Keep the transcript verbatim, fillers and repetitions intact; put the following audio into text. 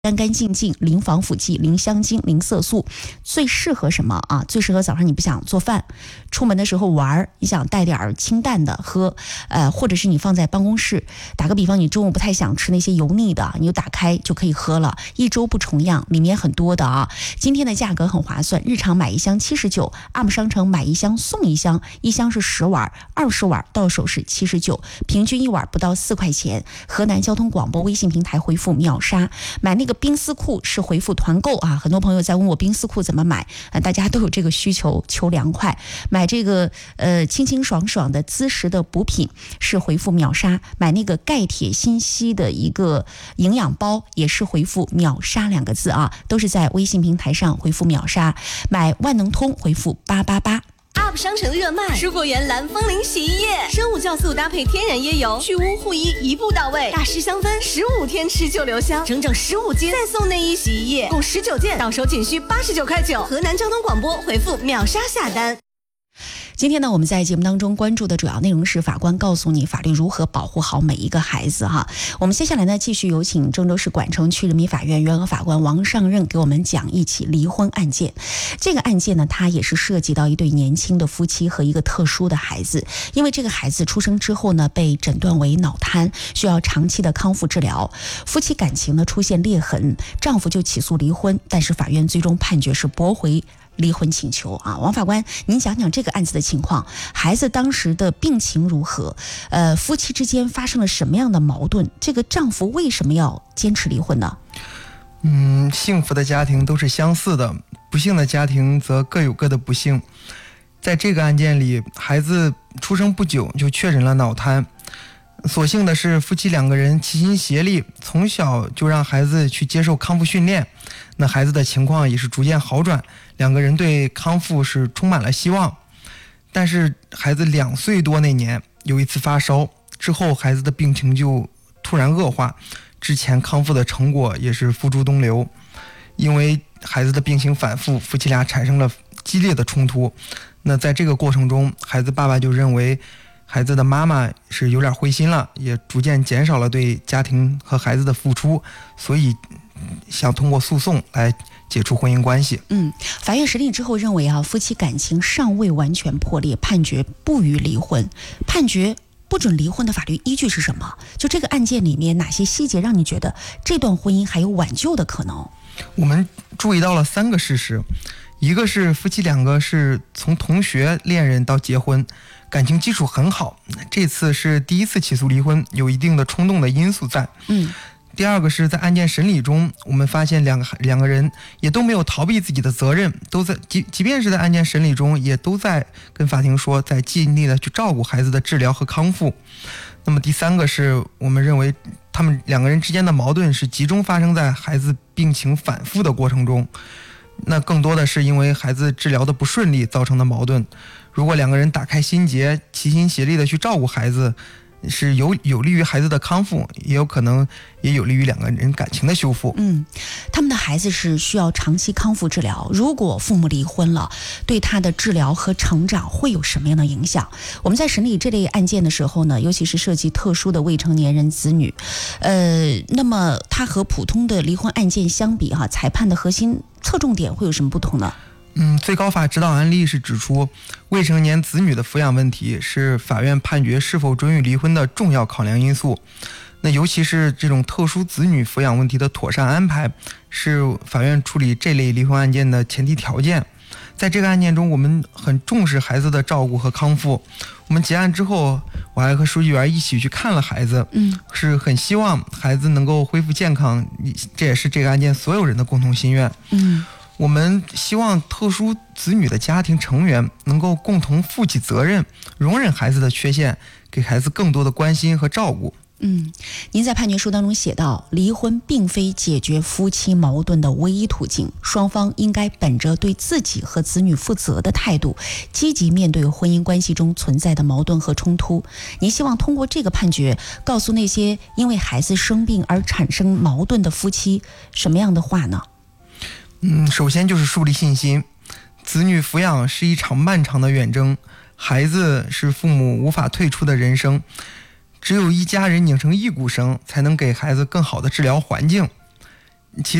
干干净净，零防腐剂，零香精，零色素，最适合什么啊？最适合早上你不想做饭，出门的时候玩，你想带点清淡的喝，呃，或者是你放在办公室，打个比方，你中午不太想吃那些油腻的，你就打开就可以喝了，一周不重样，里面很多的啊。今天的价格很划算，日常买一箱七十九 ，A M 商城买一箱送一箱，一箱是十碗，二十碗到手是七十九，平均一碗不到四块钱。河南交通广播微信平台回复秒杀，买那个冰丝裤是回复团购啊，很多朋友在问我冰丝裤怎么买啊，大家都有这个需求，求凉快。买这个呃清清爽爽的滋食的补品是回复秒杀，买那个钙铁锌硒的一个营养包也是回复秒杀两个字啊，都是在微信平台上回复秒杀。买万能通回复八八八。 U P 商城热卖，蔬果园蓝风铃洗衣液，生物酵素搭配天然椰油，去污护衣一步到位，大师香氛，十五天持久留香，整整十五斤，再送内衣洗衣液，共十九件，到手仅需八十九块九。河南交通广播回复秒杀下单。 今天呢，我们在节目当中关注的主要内容是法官告诉你法律如何保护好每一个孩子哈。我们接下来呢，继续有请郑州市管城区人民法院原额法官王上任给我们讲一起离婚案件。这个案件呢，它也是涉及到一对年轻的夫妻和一个特殊的孩子。因为这个孩子出生之后呢，被诊断为脑瘫，需要长期的康复治疗。夫妻感情呢出现裂痕，丈夫就起诉离婚，但是法院最终判决是驳回离婚请求啊。王法官，您讲讲这个案子的情况，孩子当时的病情如何？呃，夫妻之间发生了什么样的矛盾？这个丈夫为什么要坚持离婚呢？ 嗯，幸福的家庭都是相似的，不幸的家庭则各有各的不幸。在这个案件里，孩子出生不久就确诊了脑瘫。所幸的是，夫妻两个人齐心协力，从小就让孩子去接受康复训练。那孩子的情况也是逐渐好转，两个人对康复是充满了希望。但是孩子两岁多那年有一次发烧，之后孩子的病情就突然恶化，之前康复的成果也是付诸东流。因为孩子的病情反复，夫妻俩产生了激烈的冲突。那在这个过程中，孩子爸爸就认为孩子的妈妈是有点灰心了，也逐渐减少了对家庭和孩子的付出，所以想通过诉讼来解除婚姻关系。 嗯，法院审理之后认为啊，夫妻感情尚未完全破裂，判决不予离婚。判决不准离婚的法律依据是什么？就这个案件里面哪些细节让你觉得这段婚姻还有挽救的可能？ 我们注意到了三个事实，一个是夫妻两个是从同学、恋人到结婚，感情基础很好，这次是第一次起诉离婚，有一定的冲动的因素在。 嗯。 第二个是在案件审理中，我们发现两个两个人也都没有逃避自己的责任，都在即即便是在案件审理中，也都在跟法庭说，在尽力的去照顾孩子的治疗和康复。那么第三个是我们认为他们两个人之间的矛盾是集中发生在孩子病情反复的过程中，那更多的是因为孩子治疗的不顺利造成的矛盾。如果两个人打开心结，齐心协力的去照顾孩子，是有有利于孩子的康复，也有可能也有利于两个人感情的修复。 嗯，他们的孩子是需要长期康复治疗，如果父母离婚了，对他的治疗和成长会有什么样的影响？我们在审理这类案件的时候呢，尤其是涉及特殊的未成年人子女，呃，那么它和普通的离婚案件相比哈，裁判的核心侧重点会有什么不同呢？ 嗯，最高法指导案例是指出，未成年子女的抚养问题是法院判决是否准予离婚的重要考量因素。那尤其是这种特殊子女抚养问题的妥善安排，是法院处理这类离婚案件的前提条件。在这个案件中，我们很重视孩子的照顾和康复。我们结案之后，我还和书记员一起去看了孩子， 嗯， 是很希望孩子能够恢复健康，这也是这个案件所有人的共同心愿。 嗯。 我们希望特殊子女的家庭成员能够共同负起责任，容忍孩子的缺陷，给孩子更多的关心和照顾。 嗯，您在判决书当中写到，离婚并非解决夫妻矛盾的唯一途径，双方应该本着对自己和子女负责的态度，积极面对婚姻关系中存在的矛盾和冲突。您希望通过这个判决，告诉那些因为孩子生病而产生矛盾的夫妻什么样的话呢？ 嗯，首先就是树立信心。子女抚养是一场漫长的远征，孩子是父母无法退出的人生，只有一家人拧成一股绳，才能给孩子更好的治疗环境。 其